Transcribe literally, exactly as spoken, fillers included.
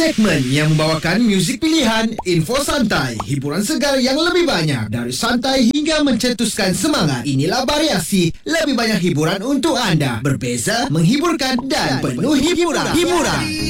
Segmen yang membawakan muzik pilihan, info santai, hiburan segar yang lebih banyak, dari santai hingga mencetuskan semangat. Inilah Variasi, lebih banyak hiburan untuk anda. Berbeza, menghiburkan dan penuh hiburan. Hiburan.